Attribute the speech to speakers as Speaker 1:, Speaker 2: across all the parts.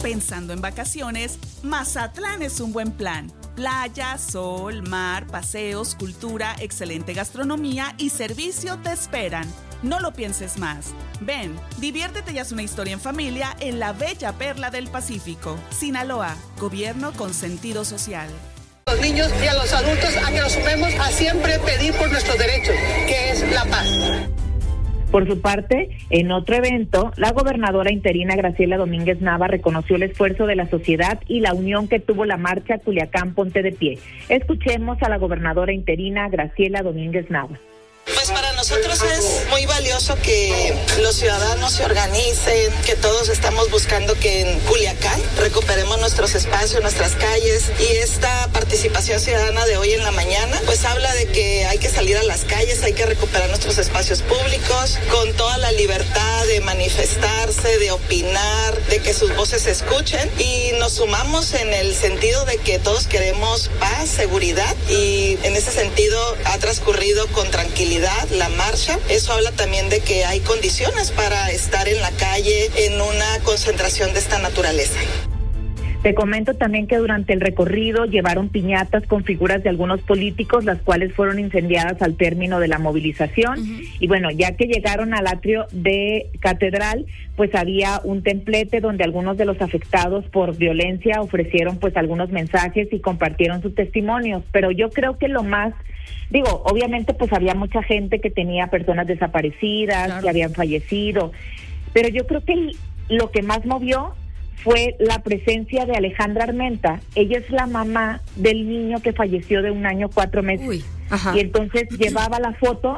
Speaker 1: Pensando en vacaciones, Mazatlán es un buen plan. Playa, sol, mar, paseos, cultura, excelente gastronomía y servicio te esperan. No lo pienses más. Ven, diviértete y haz una historia en familia en la bella perla del Pacífico. Sinaloa, gobierno con sentido social.
Speaker 2: A los niños y a los adultos a que nos sumemos a siempre pedir por nuestros derechos, que es la paz.
Speaker 3: Por su parte, en otro evento, la gobernadora interina Graciela Domínguez Nava reconoció el esfuerzo de la sociedad y la unión que tuvo la marcha Culiacán Ponte de Pie. Escuchemos a la gobernadora interina Graciela Domínguez Nava.
Speaker 4: Pues para nosotros es muy valioso que los ciudadanos se organicen, que todos estamos buscando que en Culiacán recuperemos nuestros espacios, nuestras calles, y esta participación ciudadana de hoy en la mañana pues habla de que hay que salir a las calles, hay que recuperar nuestros espacios públicos con toda la libertad de manifestarse, de opinar, de que sus voces se escuchen, y nos sumamos en el sentido de que todos queremos paz, seguridad, y en ese sentido ha transcurrido con tranquilidad la marcha. Eso habla también de que hay condiciones para estar en la calle en una concentración de esta naturaleza.
Speaker 3: Te comento también que durante el recorrido llevaron piñatas con figuras de algunos políticos, las cuales fueron incendiadas al término de la movilización. Uh-huh. Y bueno, ya que llegaron al atrio de Catedral, pues había un templete donde algunos de los afectados por violencia ofrecieron pues algunos mensajes y compartieron sus testimonios. Pero yo creo que lo más, obviamente pues había mucha gente que tenía personas desaparecidas, claro, que habían fallecido, pero yo creo que lo que más movió fue la presencia de Alejandra Armenta. Ella es la mamá del niño que falleció de 1 año 4 meses. Uy, y entonces llevaba la foto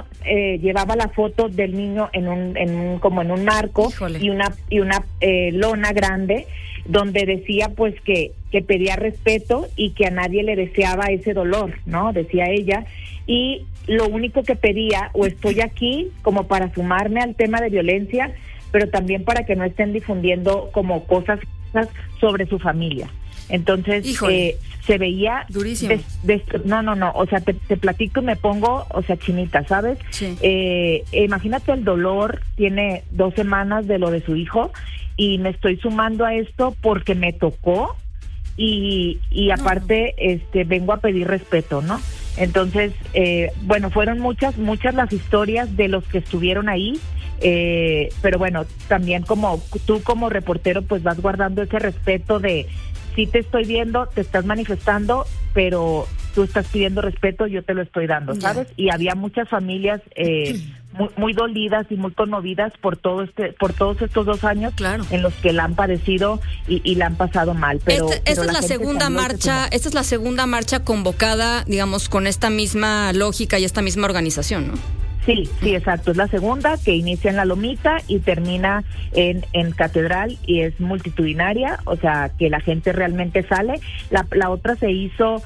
Speaker 3: del niño en un marco. Híjole. y una lona grande donde decía pues que pedía respeto y que a nadie le deseaba ese dolor, ¿no? Decía ella, y lo único que pedía, o estoy aquí como para sumarme al tema de violencia, pero también para que no estén difundiendo como cosas sobre su familia. Entonces, se veía
Speaker 5: durísimo.
Speaker 3: No, o sea, te platico y me pongo, chinita, ¿sabes?
Speaker 5: Sí.
Speaker 3: Imagínate el dolor, tiene 2 semanas de lo de su hijo, y me estoy sumando a esto porque me tocó, y aparte, vengo a pedir respeto, ¿no? Entonces, fueron muchas las historias de los que estuvieron ahí. Pero bueno, también como tú como reportero pues vas guardando ese respeto de sí te estoy viendo, te estás manifestando, pero tú estás pidiendo respeto, yo te lo estoy dando, ¿sabes? Y había muchas familias muy dolidas y muy conmovidas por todos estos 2 años, claro, en los que la han padecido y la han pasado mal. Pero
Speaker 5: esta es la segunda marcha convocada, digamos, con esta misma lógica y esta misma organización, ¿no?
Speaker 3: Sí, exacto. Es la segunda, que inicia en La Lomita y termina en Catedral, y es multitudinaria, o sea, que la gente realmente sale. La otra se hizo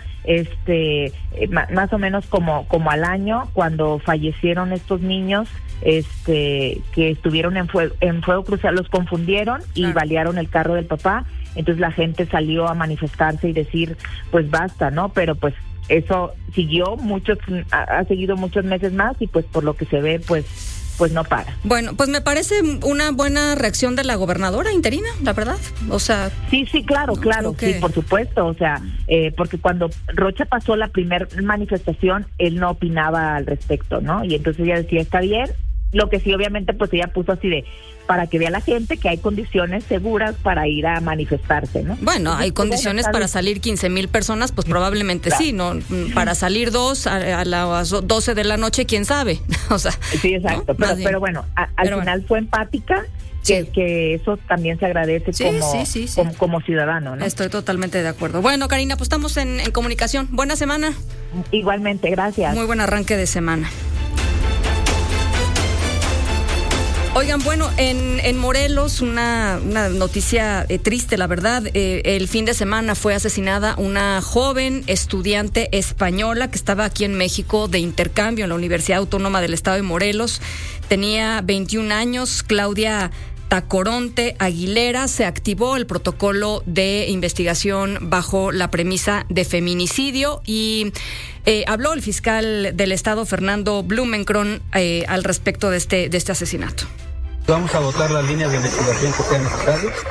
Speaker 3: más o menos como al año, cuando fallecieron estos niños que estuvieron en fuego cruzado, los confundieron y balearon el carro del papá. Entonces la gente salió a manifestarse y decir, pues basta, ¿no? Pero pues eso ha seguido muchos meses más, y pues por lo que se ve, pues no para.
Speaker 5: Bueno, pues me parece una buena reacción de la gobernadora interina, la verdad. O sea,
Speaker 3: sí, claro, sí, por supuesto. O sea, porque cuando Rocha pasó la primera manifestación, él no opinaba al respecto, ¿no? Y entonces ella decía, está bien. Lo que sí, obviamente, pues ella puso así de, para que vea la gente que hay condiciones seguras para ir a manifestarse, ¿no?
Speaker 5: Bueno, hay condiciones para salir 15,000 personas, pues probablemente claro, sí, ¿no? Para salir 2 a las 12 de la noche, quién sabe. O sea,
Speaker 3: sí, exacto, ¿no? Pero bueno, al final fue empática, que eso también se agradece como ciudadano, ¿no?
Speaker 5: Estoy totalmente de acuerdo. Bueno, Karina, pues estamos en comunicación. Buena semana.
Speaker 3: Igualmente, gracias.
Speaker 5: Muy buen arranque de semana. Oigan, bueno, en Morelos, una noticia triste, la verdad. El fin de semana fue asesinada una joven estudiante española que estaba aquí en México de intercambio en la Universidad Autónoma del Estado de Morelos. Tenía 21 años, Claudia Tacoronte Aguilera. Se activó el protocolo de investigación bajo la premisa de feminicidio y habló el fiscal del Estado, Fernando Blumenkron, al respecto de este asesinato.
Speaker 6: Vamos a votar las líneas de investigación que sean necesarias.